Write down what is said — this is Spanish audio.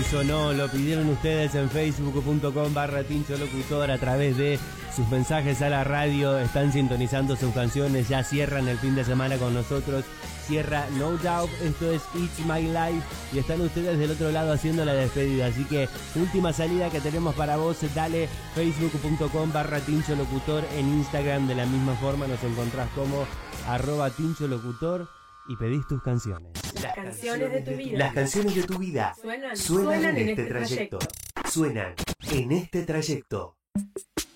y sonó, lo pidieron ustedes en facebook.com/tincholocutor a través de sus mensajes a la radio. Están sintonizando sus canciones, ya cierran el fin de semana con nosotros. Cierra No Doubt, esto es It's My Life y están ustedes del otro lado haciendo la despedida. Así que última salida que tenemos para vos, dale facebook.com/tincholocutor. En Instagram de la misma forma nos encontrás como @tincholocutor y pedís tus canciones. Las canciones de tu vida. Las canciones de tu vida Suenan en este trayecto. Suenan en este trayecto.